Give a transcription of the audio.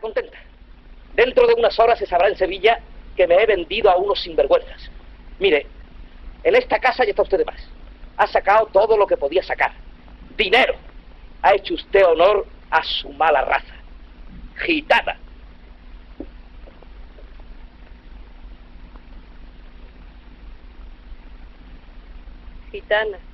contenta. Dentro de unas horas se sabrá en Sevilla que me he vendido a unos sinvergüenzas. Mire, en esta casa ya está usted de más. Ha sacado todo lo que podía sacar. Dinero. Ha hecho usted honor a su mala raza. Gitana. Gitana.